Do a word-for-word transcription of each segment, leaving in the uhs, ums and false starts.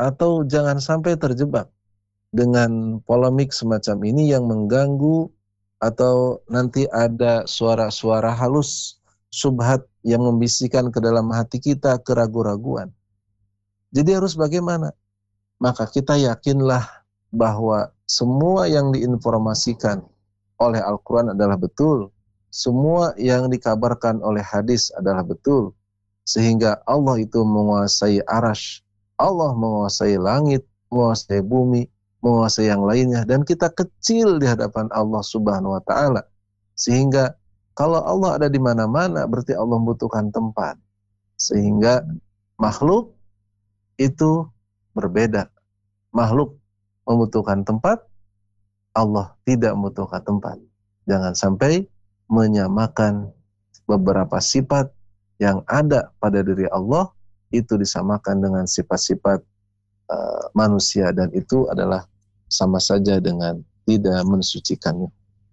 atau jangan sampai terjebak dengan polemik semacam ini yang mengganggu atau nanti ada suara-suara halus syubhat yang membisikkan ke dalam hati kita keraguan-raguan. Jadi harus bagaimana? Maka kita yakinlah bahwa semua yang diinformasikan oleh Al-Quran adalah betul. Semua yang dikabarkan oleh hadis adalah betul. Sehingga Allah itu menguasai arash, Allah menguasai langit, menguasai bumi, menguasai yang lainnya. Dan kita kecil di hadapan Allah subhanahu wa ta'ala. Sehingga kalau Allah ada di mana-mana, berarti Allah membutuhkan tempat. Sehingga makhluk itu berbeda. Makhluk membutuhkan tempat, Allah tidak membutuhkan tempat. Jangan sampai menyamakan beberapa sifat yang ada pada diri Allah itu disamakan dengan sifat-sifat uh, manusia, dan itu adalah sama saja dengan tidak mensucikannya.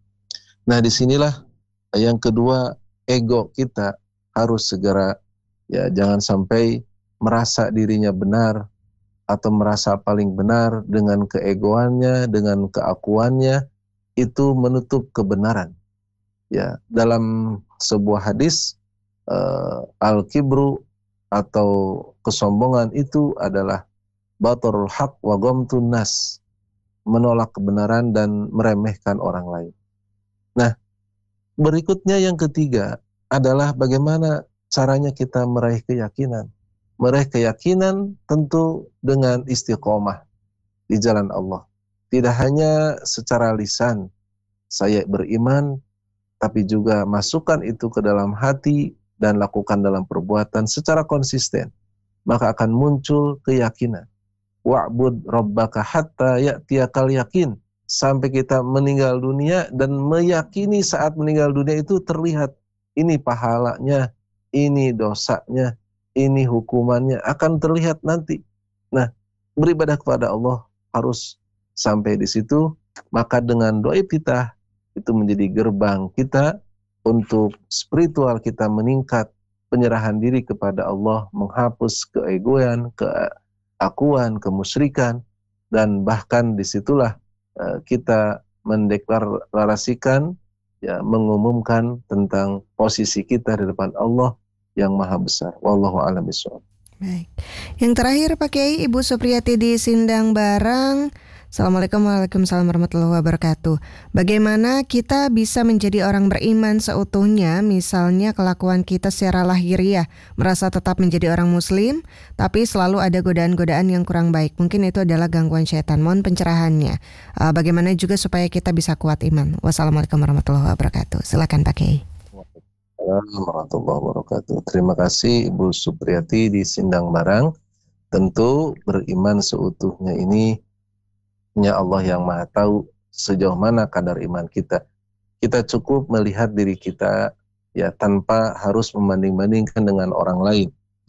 Nah, disinilah yang kedua, ego kita harus segera, ya jangan sampai merasa dirinya benar atau merasa paling benar dengan keegoannya, dengan keakuannya, itu menutup kebenaran. Ya, dalam sebuah hadis, uh, al-kibru atau kesombongan itu adalah batarul haq wa ghamtun nas, menolak kebenaran dan meremehkan orang lain. Nah, berikutnya yang ketiga adalah bagaimana caranya kita meraih keyakinan. Meraih keyakinan tentu dengan istiqomah di jalan Allah. Tidak hanya secara lisan, saya beriman, tapi juga masukkan itu ke dalam hati dan lakukan dalam perbuatan secara konsisten. Maka akan muncul keyakinan. Wa'bud rabbaka hatta ya'tiyakal yakin. Sampai kita meninggal dunia dan meyakini saat meninggal dunia itu terlihat. Ini pahalanya, ini dosanya, ini hukumannya akan terlihat nanti. Nah, beribadah kepada Allah harus sampai di situ. Maka dengan doa iftitah itu menjadi gerbang kita untuk spiritual kita meningkat, penyerahan diri kepada Allah, menghapus keegoan, keakuan, kemusyrikan, dan bahkan disitulah uh, kita mendeklarasikan, ya, mengumumkan tentang posisi kita di depan Allah yang maha besar. Wallahu a'lam bishawab. Baik. Yang terakhir Pak Kiai, Ibu Supriyati di Sindang Barang. Assalamualaikum warahmatullahi warahmatullahi wabarakatuh. Bagaimana kita bisa menjadi orang beriman seutuhnya, misalnya kelakuan kita secara lahiriah merasa tetap menjadi orang muslim, tapi selalu ada godaan-godaan yang kurang baik. Mungkin itu adalah gangguan syaitan. Mohon pencerahannya. Uh, bagaimana juga supaya kita bisa kuat iman. Wassalamualaikum warahmatullahi wabarakatuh. Silakan Pak Kiai. Assalamualaikum warahmatullahi wabarakatuh. Terima kasih Ibu Supriyati di Sindang Barang. Tentu beriman seutuhnya ini hanya Allah yang maha tahu sejauh mana kadar iman kita. Kita cukup melihat diri kita, ya, tanpa harus membanding-bandingkan dengan orang lain.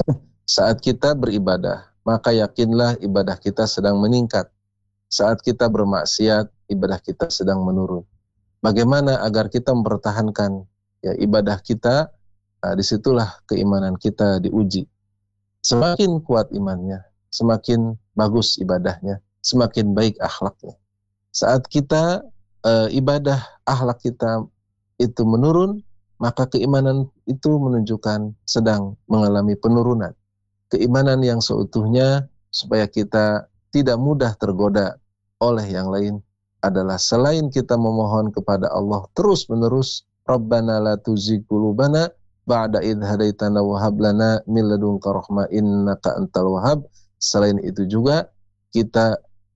Saat kita beribadah, maka yakinlah ibadah kita sedang meningkat. Saat kita bermaksiat, ibadah kita sedang menurun. Bagaimana agar kita mempertahankan, ya, ibadah kita? Nah, disitulah keimanan kita diuji. Semakin kuat imannya, semakin bagus ibadahnya, semakin baik akhlaknya. Saat kita e, ibadah akhlak kita itu menurun, maka keimanan itu menunjukkan sedang mengalami penurunan. Keimanan yang seutuhnya supaya kita tidak mudah tergoda oleh yang lain adalah selain kita memohon kepada Allah terus menerus, Rabbana la tuzigh qulubana ba'da idh hadaitana wa hab lana min ladunka rahmah innaka antal wahhab. Selain itu juga kita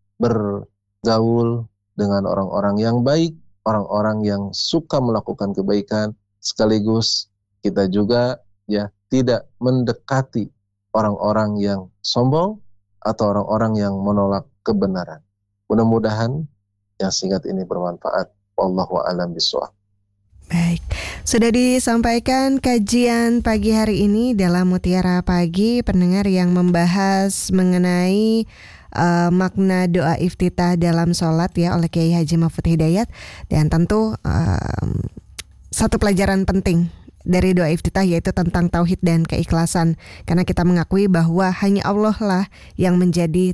bergaul dengan orang-orang yang baik, orang-orang yang suka melakukan kebaikan, sekaligus kita juga, ya, tidak mendekati orang-orang yang sombong atau orang-orang yang menolak kebenaran. Mudah-mudahan yang singkat ini bermanfaat. Wallahu a'lam bishawab. Baik, sudah disampaikan kajian pagi hari ini dalam Mutiara Pagi, pendengar, yang membahas mengenai uh, makna doa iftitah dalam sholat, ya, oleh Kiai Haji Mahfud Hidayat. Dan tentu uh, satu pelajaran penting dari doa iftitah yaitu tentang tauhid dan keikhlasan, karena kita mengakui bahwa hanya Allah lah yang menjadi